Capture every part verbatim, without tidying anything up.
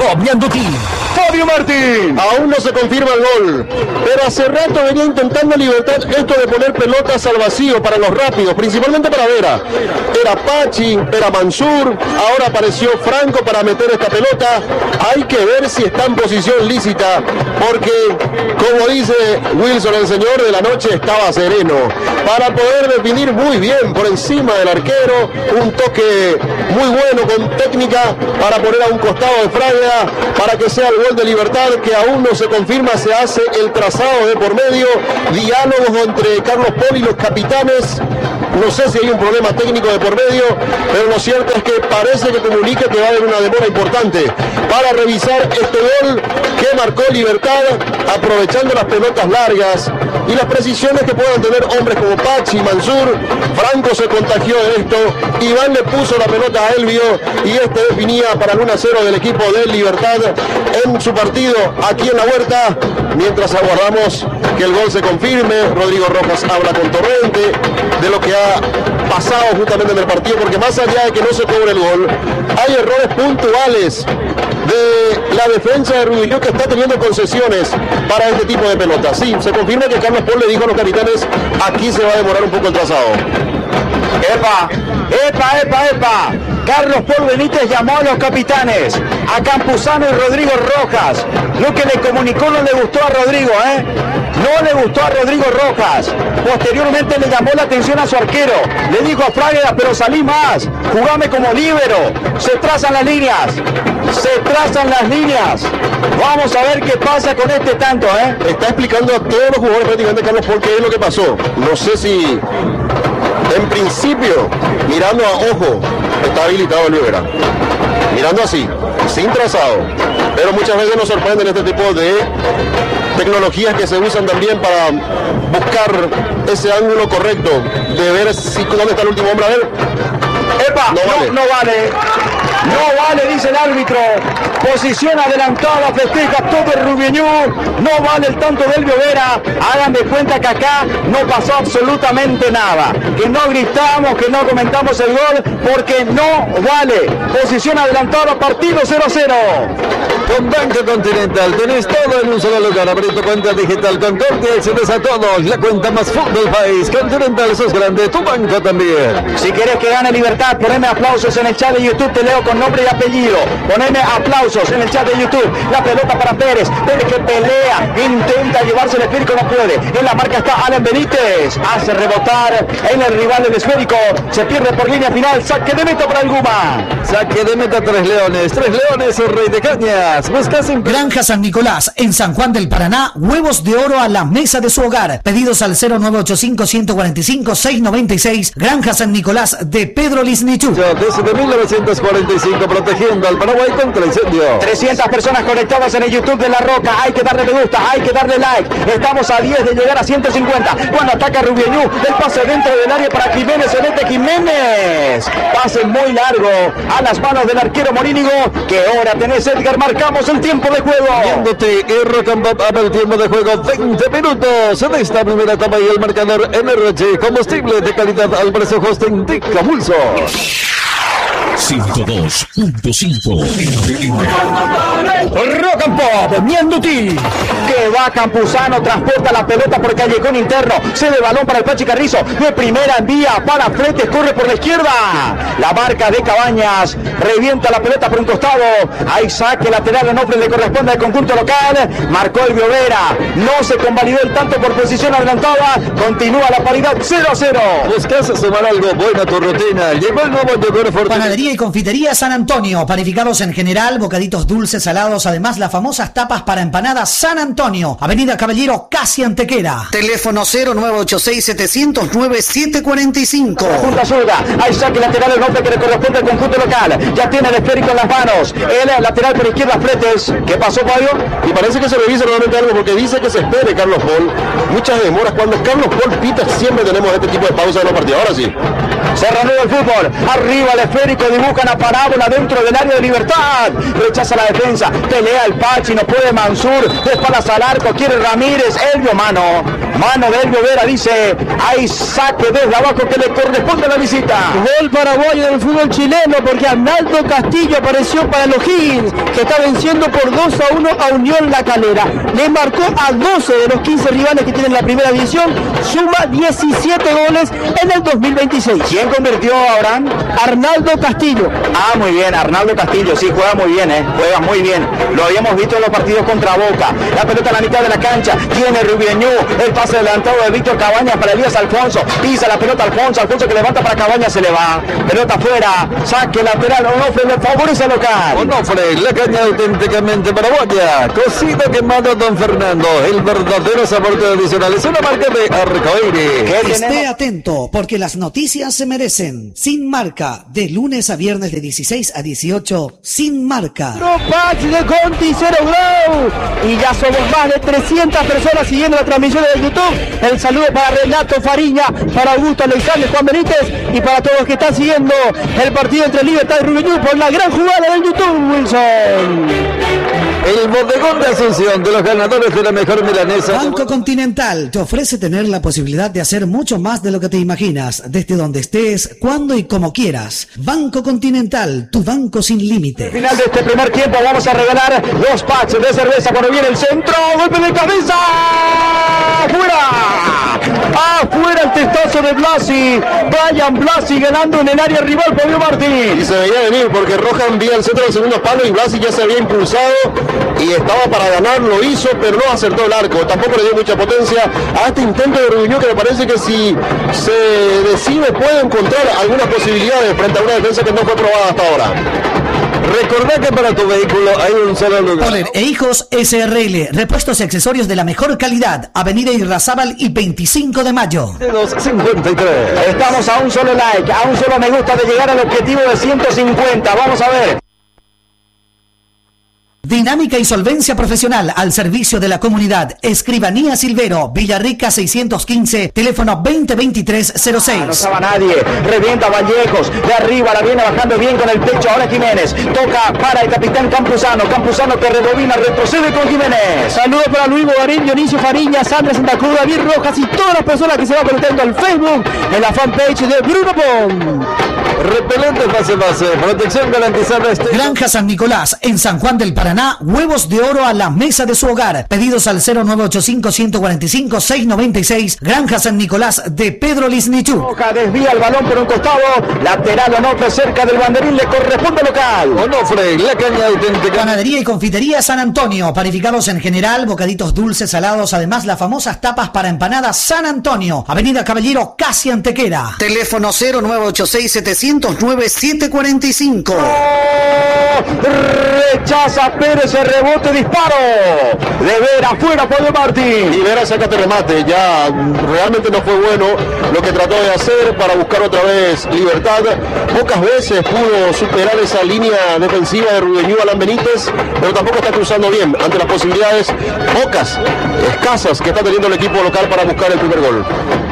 Bob Mianduti. Fabio Martín. Aún no se confirma el gol, pero hace rato venía intentando Libertad esto de poner pelotas al vacío para los rápidos, principalmente para Vera. Era Pachi, era Mansur, ahora apareció Franco para meter esta pelota. Hay que ver si está en posición lícita, porque como dice Wilson, el señor de la noche estaba sereno para poder definir muy bien por encima del arquero, un toque muy bueno con técnica para poner a un costado de Fraga para que sea el gol de Libertad, que aún no se confirma. Se hace el trazado de por medio, diálogos entre Carlos Pol y los capitanes. No sé si hay un problema técnico de por medio, pero lo cierto es que parece que comunica que va a haber una demora importante para revisar este gol que marcó Libertad, aprovechando las pelotas largas y las precisiones que puedan tener hombres como Pachi y Mansur. Franco se contagió de esto, Iván le puso la pelota a Elvio y este definía para el uno a cero del equipo de Libertad en su partido aquí en la Huerta, mientras aguardamos que el gol se confirme. Rodrigo Rojas habla con Torrente de lo que ha pasado justamente en el partido, porque más allá de que no se cobre el gol, hay errores puntuales de la defensa de Rubio, que está teniendo concesiones para este tipo de pelotas. Sí, se confirma que Carlos Pol le dijo a los capitanes: aquí se va a demorar un poco el trazado. ¡Epa! ¡Epa, epa, epa! Carlos Pol Benítez llamó a los capitanes, a Campuzano y Rodrigo Rojas. Lo que le comunicó no le gustó a Rodrigo, ¿eh? No le gustó a Rodrigo Rojas. Posteriormente le llamó la atención a su arquero. Le dijo a Fraga: pero salí más, jugame como líbero. Se trazan las líneas, se trazan las líneas. Vamos a ver qué pasa con este tanto, ¿eh? Está explicando a todos los jugadores prácticamente Carlos Pol qué es lo que pasó. No sé si... En principio, mirando a ojo, está habilitado Olivera. Mirando así, sin trazado. Pero muchas veces nos sorprenden este tipo de tecnologías que se usan también para buscar ese ángulo correcto de ver si dónde está el último hombre. A ver. ¡Epa! No vale. No, no vale. No vale, dice el árbitro. Posición adelantada, festeja todo el Rubiñú. No vale el tanto del Vera. Hagan de cuenta que acá no pasó absolutamente nada. Que no gritamos, que no comentamos el gol, porque no vale. Posición adelantada, partido cero a cero. Con Banco Continental tenés todo en un solo lugar. Abrí tu cuenta digital Concordia y se des a todos la cuenta más full del país. Continental, sos grande, tu banco también. Si querés que gane Libertad, poneme aplausos en el chat de YouTube. Te leo con nombre y apellido. Poneme aplausos en el chat de YouTube. La pelota para Pérez. Pérez que pelea, intenta llevarse el esférico, no puede. En la marca está Alan Benítez. Hace rebotar en el rival del esférico. Se pierde por línea final. Saque de meta para el Guma. Saque de meta Tres Leones. Tres Leones, el rey de cañas. Buscas en Granja San Nicolás, en San Juan del Paraná, huevos de oro a la mesa de su hogar. Pedidos al cero nueve ocho cinco, uno cuatro cinco, seis nueve seis. Granja San Nicolás de Pedro Lisnichú. Desde mil novecientos cuarenta y cinco, protegiendo al Paraguay contra incendio. trescientas personas conectadas en el YouTube de La Roca. Hay que darle me gusta, hay que darle like. Estamos a diez de llegar a ciento cincuenta. Cuando ataca Rubiñú, el pase dentro del área para Jiménez, Celeste Jiménez. Pase muy largo a las manos del arquero Morínigo. ¿Qué hora tenés, Edgar? Marcamos el tiempo de juego. Viéndote y Rock and Pop abre el tiempo de juego, veinte minutos en esta primera etapa y el marcador N R G, combustible de calidad al precio justo, indica Pulso. ciento dos punto cinco. Rock and Pop, Mianduti. Que va Campuzano, transporta la pelota por callejón interno. Cede balón para el Pachi Carrizo. De primera envía para Fretes, corre por la izquierda. La marca de Cabañas. Revienta la pelota por un costado. Hay saque lateral, Onofre le corresponde al conjunto local. Marcó el Viovera. No se convalidó el tanto por posición adelantada. Continúa la paridad cero a cero. Buscas sumar algo bueno a tu rutina. Llegó el nuevo yogur Fortuna. Panadería y confitería San Antonio. Panificados en general, bocaditos dulces, salados. Además, las famosas tapas para empanadas San Antonio. Avenida Caballero, casi Antequera. Teléfono cero nueve ocho seis, siete cero cero, nueve siete cuatro cinco. Punta zurda. Hay saque lateral, el nombre que le corresponde al conjunto local. Ya tiene el esférico en las manos. El lateral por izquierda, Fretes. ¿Qué pasó, Fabio? Y parece que se revisa nuevamente algo, porque dice que se espere Carlos Pol. Muchas demoras. Cuando Carlos Pol pita, siempre tenemos este tipo de pausa en los partidos. Ahora sí. Se reanuda el fútbol. Arriba el esférico dibujan a parábola dentro del área de Libertad. Rechaza la defensa, pelea el Pachi, no puede Mansur, de espaldas al arco, quiere Ramírez, Elvio, mano, mano de Elvio Vera, dice, hay saque desde abajo que le corresponde a la visita. Gol paraguayo del fútbol chileno, porque Arnaldo Castillo apareció para los O'Higgins, que está venciendo por dos a uno a Unión La Calera. Le marcó a doce de los quince rivales que tienen la primera división, suma diecisiete goles en el dos mil veintiséis. ¿Quién convirtió, Abraham? Arnaldo Castillo. Ah, muy bien, Arnaldo Castillo, sí, juega muy bien, eh, juega muy bien. Lo habíamos visto en los partidos contra Boca. La pelota a la mitad de la cancha, tiene Rubieñú, el pase adelantado de Víctor Cabañas para Elías Alfonso, pisa la pelota Alfonso, Alfonso que levanta para Cabañas, se le va, pelota afuera, saque lateral, Onofre le favorece al local. Onofre, la caña auténticamente paraguaya, cocido quemado Don Fernando, el verdadero sabor tradicional, es una marca de Arcoíris. Esté atento, porque las noticias se merecen. Sin Marca, de lunes a viernes de dieciséis a dieciocho, Sin Marca. Pachi de Conti, cero Grau. Y ya somos más de trescientas personas siguiendo la transmisión de YouTube. El saludo para Renato Fariña, para Augusto Alexander, Juan Benítez y para todos los que están siguiendo el partido entre Libertad y Rubén por la gran jugada del YouTube, Wilson. El bodegón de Asunción de los ganadores de la mejor milanesa. Banco Continental te ofrece tener la posibilidad de hacer mucho más de lo que te imaginas, desde donde estés, cuando y como quieras. Banco Continental, tu banco sin límite. Al final de este primer tiempo vamos a regalar dos packs de cerveza cuando viene el centro. ¡Golpe de cabeza! ¡Fuera! ¡Afuera el testazo de Blasi! Brian Blasi ganando en el área rival, Fabio Martín. Y se veía venir porque Roja envía el centro del segundo palo y Blasi ya se había impulsado y estaba para ganar, lo hizo, pero no acertó el arco. Tampoco le dio mucha potencia a este intento de Rubinho, que me parece que si se decide puede encontrar algunas posibilidades frente a una defensa que no fue probada hasta ahora. Recordá que para tu vehículo hay un solo lugar. Poler e Hijos S R L, repuestos y accesorios de la mejor calidad. Avenida Irrazábal y veinticinco de mayo. cincuenta y tres. Estamos a un solo like, a un solo me gusta de llegar al objetivo de ciento cincuenta. Vamos a ver. Dinámica y solvencia profesional al servicio de la comunidad. Escribanía Silvero, Villarrica seiscientos quince, teléfono veinte veintitrés cero seis. Ah, no estaba nadie, revienta Vallejos, de arriba la viene bajando bien con el pecho, ahora Jiménez, toca para el capitán Campuzano, Campuzano que rebobina, retrocede con Jiménez. Saludos para Luis Bogarín, Dionisio Fariña, Sandra Santa Cruz, David Rojas y todas las personas que se van conectando al Facebook en la fanpage de Bruno Pon. Repelente base base, protección garantizada. Este... Granja San Nicolás, en San Juan del Paraná, huevos de oro a la mesa de su hogar. Pedidos al cero nueve ocho cinco, uno cuatro cinco, seis nueve seis. Granja San Nicolás de Pedro Lisnichuk. Roja desvía el balón por un costado, lateral Onofre cerca del banderín, le corresponde local. Onofre, la caña auténtica. Panadería y confitería San Antonio, panificados en general, bocaditos dulces, salados, además las famosas tapas para empanadas San Antonio, Avenida Caballero, casi Antequera. Teléfono cero nueve ocho seis, setecientos nueve, siete cuatro cinco. ¡Oh! Rechaza Pérez el rebote, disparo de Vera, afuera Pablo Martín. Y Vera saca este remate, ya realmente no fue bueno lo que trató de hacer para buscar otra vez libertad. Pocas veces pudo superar esa línea defensiva de Rubén Alan Benítez, pero tampoco está cruzando bien ante las posibilidades pocas, escasas que está teniendo el equipo local para buscar el primer gol.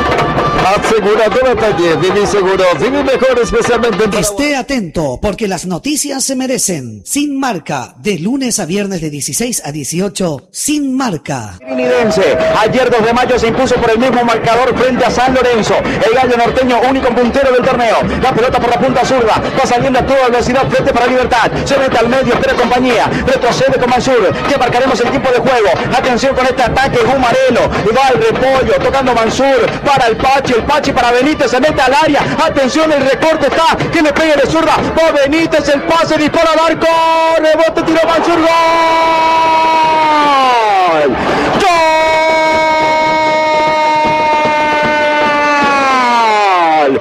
Aseguradora Taller, Vini Seguro, Vini Mejor, especialmente en... Esté atento, porque las noticias se merecen. Sin Marca, de lunes a viernes de dieciséis a dieciocho, Sin Marca. Trinidadeense, ayer dos de mayo se impuso por el mismo marcador frente a San Lorenzo. El gallo norteño, único puntero del torneo. La pelota por la punta zurda, va saliendo a toda velocidad frente para Libertad. Se mete al medio, espera compañía, retrocede con Mansur, que marcaremos el tiempo de juego. Atención con este ataque, Gumarelo, va el repollo, tocando Mansur, para el Pachi, el Pachi para Benítez, se mete al área. Atención, el recorte está, que le pegue de zurda, va Benítez, el pase, dispara al arco, rebote, tiró Mansur, gol. ¡Gol!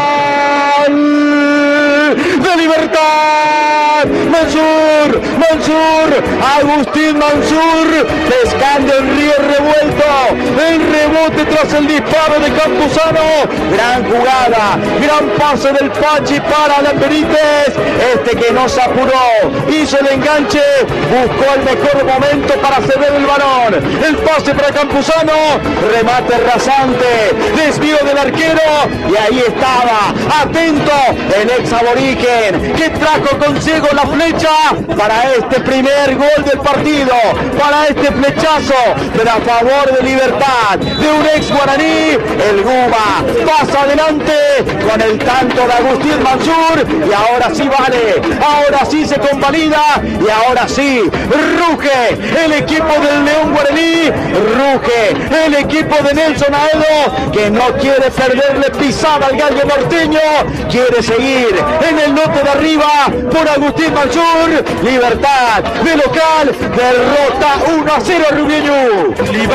¡Gol! ¡De Libertad! ¡Mansur! ¡Mansur! Mansur, Agustín Mansur, pescando el río revuelto, el rebote tras el disparo de Campuzano, gran jugada, gran pase del Pachi para Alan Benítez, este que no se apuró, hizo el enganche, buscó el mejor momento para ceder el balón, el pase para Campuzano, remate rasante, desvío del arquero, y ahí estaba, atento, el ex aborigen, que trajo consigo la flecha para este primer gol del partido, para este flechazo, pero a favor de Libertad, de un ex guaraní, el Guba pasa adelante con el tanto de Agustín Mansur, y ahora sí vale, ahora sí se convalida, y ahora sí, ruge el equipo del León Guaraní, ruge el equipo de Nelson Aedo, que no quiere perderle pisada al gallo norteño, quiere seguir en el norte de arriba por Agustín Mansur. Libertad de local derrota uno a cero a Rubiñú.